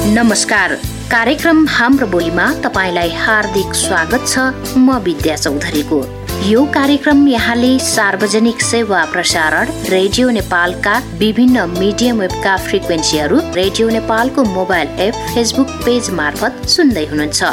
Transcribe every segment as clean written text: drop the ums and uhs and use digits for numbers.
नमस्कार, कार्यक्रम हाम्रो बोलीमा तपाईलाई हार्दिक स्वागत छ। म विद्या चौधरीको। यो कार्यक्रम यहाँले सार्वजनिक सेवा प्रसारण रेडियो नेपालका विभिन्न मिडियम वेभका फ्रिक्वेन्सीहरू, रेडियो नेपालको मोबाइल एप, फेसबुक पेज मार्फत सुन्दै हुनुहुन्छ।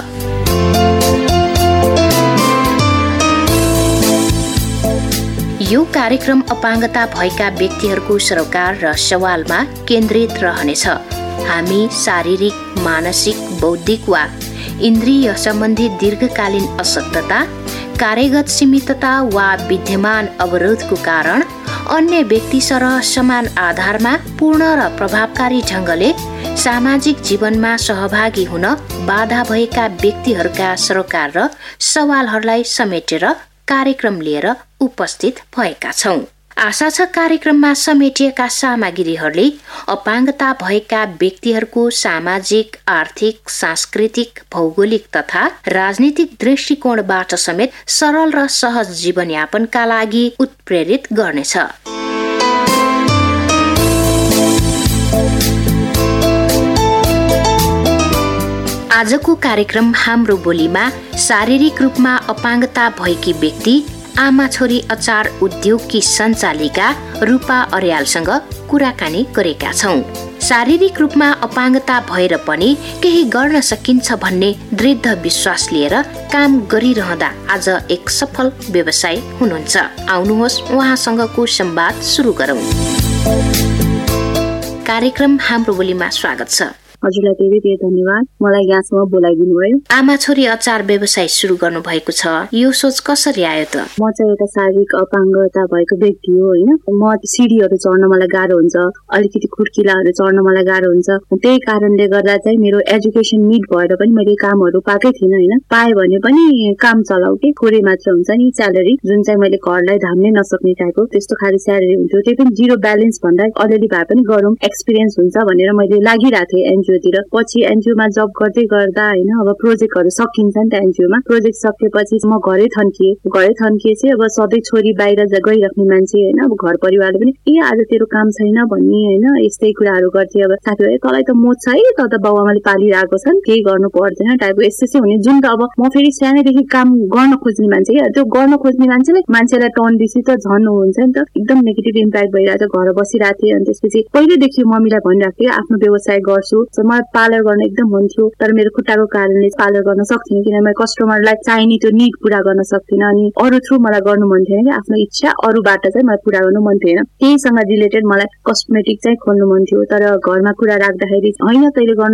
यो कार्यक्रम अपाङ्गता भएका व्यक्तिहरूको सरोकार र सवालमा केन्द्रित रहनेछ। हामी शारीरिक, मानसिक, बौद्धिक वा इन्द्रिय सम्बन्धी दीर्घकालीन अशक्तता, कार्यगत सीमितता वा विद्यमान अवरोधको कारण अन्य व्यक्तिसँग समान आधारमा पूर्ण र प्रभावकारी ढङ्गले सामाजिक जीवनमा सहभागी हुन बाधा भएका व्यक्तिहरूका सरोकार र सवालहरूलाई समेटेर कार्यक्रम लिएर उपस्थित भएका छौं। आशा छ कार्यक्रममा समेटिएका सामग्रीहरूले अपाङ्गता भएका व्यक्तिहरूको सामाजिक, आर्थिक, सांस्कृतिक, भौगोलिक तथा राजनीतिक दृष्टिकोणबाट समेत सरल र सहज जीवनयापनका लागि उत्प्रेरित गर्नेछ। आजको कार्यक्रम हाम्रो बोलीमा शारीरिक रूपमा अपाङ्गता भएकी व्यक्ति आमा छोरी अचार उद्योगकी सञ्चालिका रूपा अर्यालसँग कुराकानी गरेका छौं। शारीरिक रूपमा अपाङ्गता भएर पनि केही गर्न सकिन्छ भन्ने दृढ विश्वास लिएर काम गरिरहँदा आज एक सफल व्यवसायी हुनुहुन्छ। आउनुहोस् उहाँसँगको संवाद सुरु गरौं। कार्यक्रम हाम्रो बोलीमा स्वागत छ। हजुरलाई धेरै धेरै धन्यवाद, मलाई यहाँसम्म बोलाइदिनु भयो। आमा छोरी अचार व्यवसाय सुरु गर्नु भएको छ, यो सोच कसरी आयो त? म चाहिँ एउटा शारीरिक अपाङ्गता भएको व्यक्ति हो होइन। म सिडीहरू चढ्न मलाई गाह्रो हुन्छ, अलिकति खुड्किलाहरू चढ्न मलाई गाह्रो हुन्छ। त्यही कारणले गर्दा चाहिँ मेरो एजुकेसन मिट भएर पनि मैले कामहरू पाएकै थिइनँ होइन। पाएँ भने पनि काम चलाउ के थोरै मात्र हुन्छ नि स्यालेरी, जुन चाहिँ मैले घरलाई धाम्नै नसक्ने टाइपको त्यस्तो खाले स्यालेरी हुन्थ्यो। त्यही पनि जिरो ब्यालेन्स भन्दा अलिअलि भए पनि गरौँ, एक्सपिरियन्स हुन्छ भनेर मैले लागिरहेको थिएँ एनजिओ तिर। पछि एनजिओमा जब गर्दै गर्दा होइन अब प्रोजेक्टहरू सकिन्छ नि त एनजिओमा। प्रोजेक्ट सकेपछि म घरै थन्किएपछि अब सधैँ छोरी बाहिर गइराख्ने मान्छे होइन। अब घर परिवारले पनि आज तेरो काम छैन भन्ने होइन, यस्तै कुराहरू गर्थे। अब साथीभाइ तँलाई त मोच छ है, त बाबुआमाले पालिरहेको छ नि, केही गर्नु पर्दैन टाइपको यस्तै हुने। जुन त अब म फेरि सानैदेखि काम गर्न खोज्ने मान्छे क्या, त्यो गर्न खोज्ने मान्छेलाई टर्न दिसी त झन् हुन्छ नि त, एकदम नेगेटिभ इम्प्याक्ट भइरहेको थियो। घर बसिरहेको थिएँ अनि त्यसपछि पहिल्यैदेखि मम्मीलाई भनिरहेको थिएँ आफ्नो व्यवसाय गर्छु। मलाई पार्लर गर्न एकदम मन थियो, तर मेरो खुट्टाको कारणले पार्लर गर्न सक्थिनँ किनभने कस्टमरलाई चाहिने त्यो निड पुरा गर्न सक्थिनँ। अनि अरू थ्रु मलाई गर्नु मन थिएन कि आफ्नो इच्छा अरूबाट चाहिँ मलाई पुरा गर्नु मन थिएन। त्यहीसँग रिलेटेड मलाई कस्मेटिक चाहिँ खोल्नु मन थियो, तर घरमा कुरा राख्दाखेरि होइन तैँले गर्न